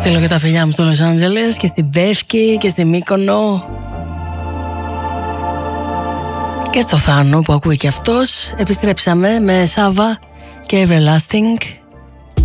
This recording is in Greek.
στείλω και τα φιλιά μου στο Λος Άντζελες και στην Πεύκη και στη Μύκονο και στο Θάνο που ακούει και αυτός. Επιστρέψαμε με Σάβα και Everlasting.